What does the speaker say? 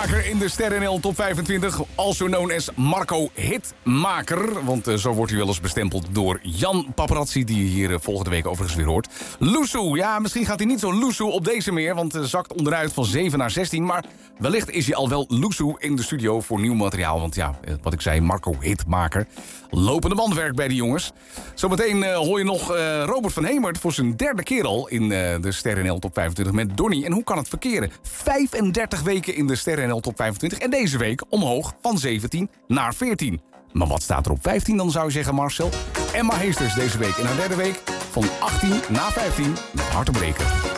Hitmaker in de Ster NL Top 25. Also known as Marco Hitmaker. Want zo wordt hij wel eens bestempeld door Jan Paparazzi... die je hier volgende week overigens weer hoort. Loesoe, ja, misschien gaat hij niet zo loesoe op deze meer... want zakt onderuit van 7 naar 16. Maar wellicht is hij al wel loesoe in de studio voor nieuw materiaal. Want ja, wat ik zei, Marco Hitmaker. Lopende bandwerk bij die jongens. Zometeen hoor je nog Robert van Hemert voor zijn derde keer al... in de Ster NL Top 25 met Donnie. En hoe kan het verkeren? 35 weken in de Ster NL Top 25. En deze week omhoog van 17 naar 14. Maar wat staat er op 15 dan, zou je zeggen, Marcel? Emma Heesters deze week in haar derde week van 18 naar 15 met Hartenbreker.